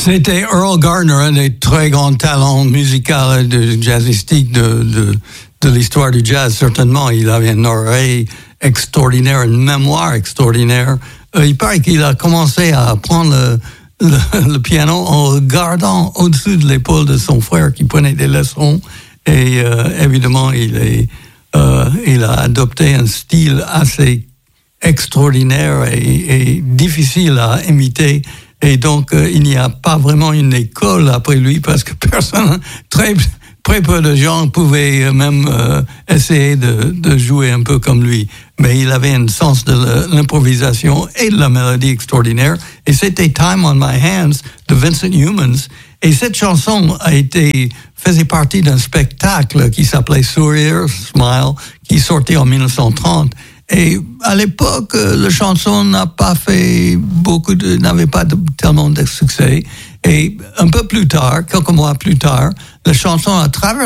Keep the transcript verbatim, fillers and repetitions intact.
C'était Earl Gardner, un des très grands talents musicaux de jazzistique de, de, de l'histoire du jazz. Certainement, il avait une oreille extraordinaire, une mémoire extraordinaire. Euh, il paraît qu'il a commencé à apprendre le, le, le piano en regardant au-dessus de l'épaule de son frère qui prenait des leçons. Et euh, évidemment, il, est, euh, il a adopté un style assez extraordinaire et, et difficile à imiter. Et donc, euh, il n'y a pas vraiment une école après lui parce que personne, très, très peu de gens pouvaient même euh, essayer de, de jouer un peu comme lui. Mais il avait un sens de l'improvisation et de la mélodie extraordinaire. Et c'était Time on My Hands de Vincent Youmans. Et cette chanson a été, faisait partie d'un spectacle qui s'appelait Sourire, Smile, qui sortait en dix-neuf cent trente. Et à l'époque, la chanson n'a pas fait beaucoup de, n'avait pas de, tellement de succès. Et un peu plus tard, quelques mois plus tard, la chanson a traversé